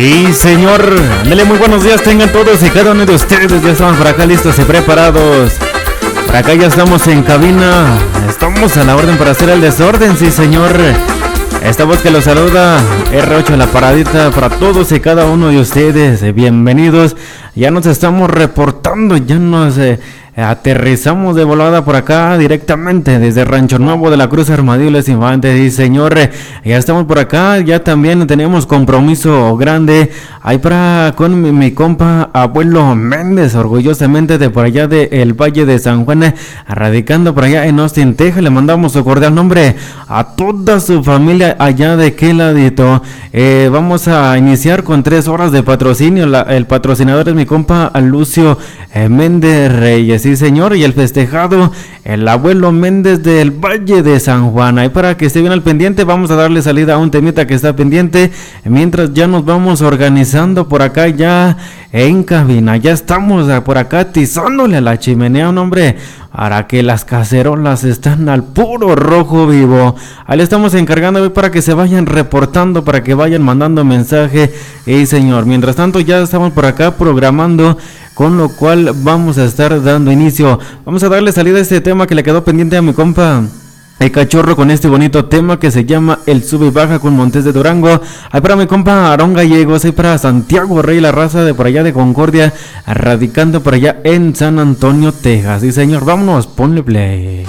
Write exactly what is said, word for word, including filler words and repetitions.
Y señor, dale muy buenos días tengan todos y cada uno de ustedes. Ya estamos por acá listos y preparados. Por acá ya estamos en cabina. Estamos a la orden para hacer el desorden, sí señor. Esta voz que los saluda, R ocho la paradita para todos y cada uno de ustedes. Bienvenidos. Ya nos estamos reportando, ya nos eh, aterrizamos de volada por acá directamente desde Rancho Nuevo de la Cruz Armadillos Infantes. Y señor, ya estamos por acá, ya también tenemos compromiso grande ahí para con mi, mi compa abuelo Méndez, orgullosamente de por allá del de Valle de San Juan, radicando por allá en Austin, Texas. Le mandamos su cordial nombre a toda su familia allá de qué ladito. Eh, vamos a iniciar con tres horas de patrocinio. La, el patrocinador es mi compa Lucio eh, Méndez Reyes, sí señor, y el festejado el abuelo Méndez del Valle de San Juan. Ahí para que esté bien al pendiente, vamos a darle salida a un temita que está pendiente, mientras ya nos vamos organizando por acá ya en cabina. Ya estamos por acá tizándole a la chimenea, un hombre, para que las cacerolas están al puro rojo vivo. Ahí le estamos encargando para que se vayan reportando, para que vayan mandando mensaje. Y señor, mientras tanto ya estamos por acá programando, con lo cual vamos a estar dando inicio. Vamos a darle salida a este tema que le quedó pendiente a mi compa el cachorro, con este bonito tema que se llama El Sube y Baja con Montes de Durango. Ahí para mi compa Aarón Gallegos, ahí para Santiago Rey, la raza de por allá de Concordia, radicando por allá en San Antonio, Texas. Sí señor, vámonos, ponle play.